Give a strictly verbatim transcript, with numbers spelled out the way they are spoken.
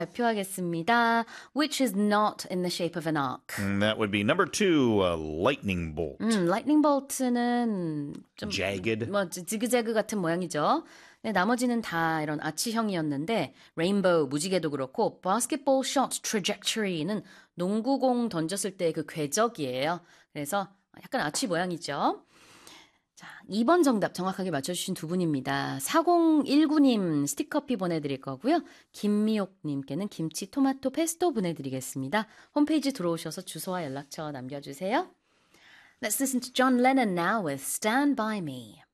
발표하겠습니다. Which is not in the shape of an arc. And that would be number two, a lightning bolt. 음, lightning bolt는 좀 Jagged. 뭐 지그재그 같은 모양이죠. 네, 나머지는 다 이런 아치형이었는데 레인보우 무지개도 그렇고 basketball shot trajectory는 농구공 던졌을 때 그 궤적이에요. 그래서 약간 아치 모양이죠. 자, 이 번 정답 정확하게 맞춰주신 두 분입니다. 사공일구 님 스티커피 보내드릴 거고요. 김미옥님께는 김치 토마토 페스토 보내드리겠습니다. 홈페이지 들어오셔서 주소와 연락처 남겨주세요. Let's listen to John Lennon now with Stand By Me.